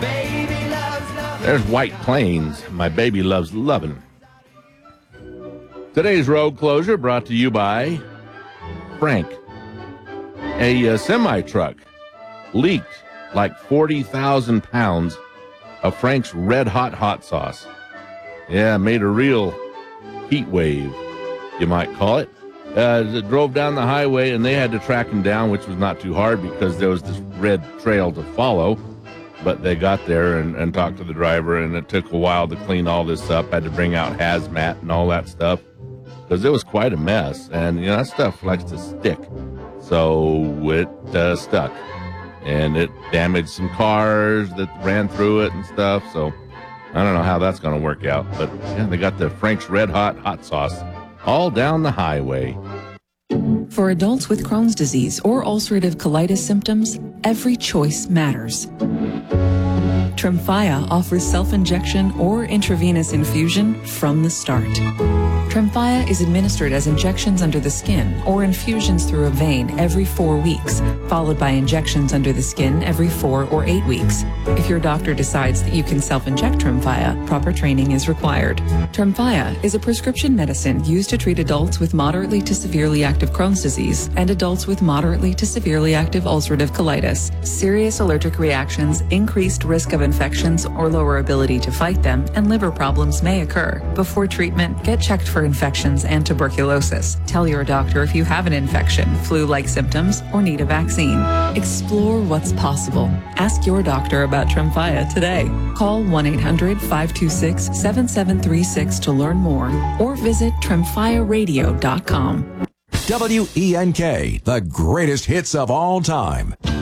There's White Plains. My baby loves lovin'. Today's road closure brought to you by Frank. A semi-truck leaked like 40,000 pounds of Frank's Red Hot sauce. Yeah, made a real heat wave, you might call it. It drove down the highway, and they had to track him down, which was not too hard because there was this red trail to follow. But they got there and talked to the driver, and it took a while to clean all this up. Had to bring out hazmat and all that stuff because it was quite a mess. And, you know, that stuff likes to stick. So it stuck. And it damaged some cars that ran through it and stuff. So I don't know how that's going to work out. But, yeah, they got the Frank's Red Hot sauce all down the highway. For adults with Crohn's disease or ulcerative colitis symptoms, every choice matters. Tremfya offers self-injection or intravenous infusion from the start. Tremfya is administered as injections under the skin or infusions through a vein every 4 weeks, followed by injections under the skin every 4 or 8 weeks. If your doctor decides that you can self-inject Tremfya, proper training is required. Tremfya is a prescription medicine used to treat adults with moderately to severely active Crohn's disease and adults with moderately to severely active ulcerative colitis. Serious allergic reactions, increased risk of infections or lower ability to fight them, and liver problems may occur. Before treatment, get checked for infections and tuberculosis. Tell your doctor if you have an infection, flu-like symptoms, or need a vaccine. Explore what's possible. Ask your doctor about Tremfya today. Call 1-800-526-7736 to learn more or visit tremfyaradio.com. WENK, the greatest hits of all time.